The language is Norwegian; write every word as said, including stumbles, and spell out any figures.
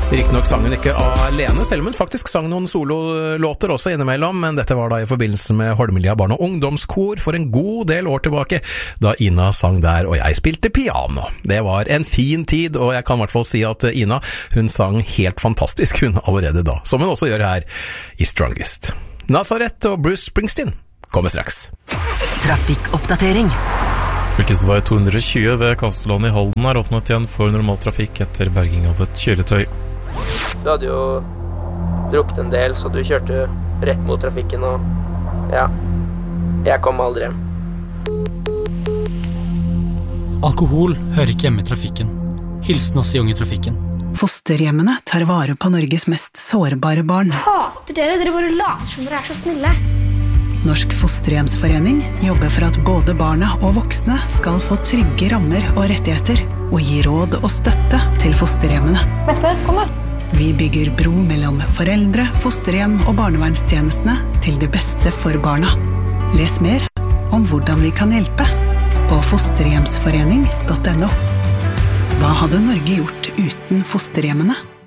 Riktignok sang hun ikke alene, selv om hun faktisk sang noen sololåter også innimellom, men dette var da i forbindelse med Holmlia barn- og ungdomskor for en god del år tilbake, da Ina sang der og jeg spilte piano. Det var en fin tid, og jeg kan i hvert fall si at Ina, hun sang helt fantastisk hun allerede da, som hun også gjør her i Strongest. Nazareth og Bruce Springsteen kommer straks. Trafikkoppdatering. Fylkesvei to hundre og tjue ved Kastellån i Halden er åpnet igjen for normal trafikk etter berging av et kjøretøy. Du hadde jo drukket en del, så du kjørte rett mot trafikken, og ja, jeg kom aldri hjem. Alkohol hører ikke hjemme i trafikken. Hilsen oss i Unge Trafikken. Fosterhjemmene tar vare på Norges mest sårbare barn. Hater dere, dere bare later som dere er så snille. Norsk Fosterhjemsforening jobber for at både barna og voksne skal få trygge rammer og rettigheter, og gi råd og støtte til fosterhjemmene. Mette, kom da. Vi bygger bro mellom foreldre, fosterhjem og barnevernstjenestene til det beste for barna. Les mer om hvordan vi kan hjelpe på fosterhjemsforening punktum no. Hva hadde Norge gjort uten fosterhjemmene?